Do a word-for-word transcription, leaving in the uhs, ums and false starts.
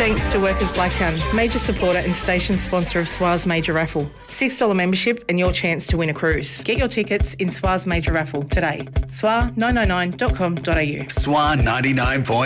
thanks to Workers Blacktown, major supporter and station sponsor of S W A's Major Raffle. six dollars membership and your chance to win a cruise. Get your tickets in S W A's Major Raffle today. S W A nine nine nine dot com dot a u. S W A ninety-nine point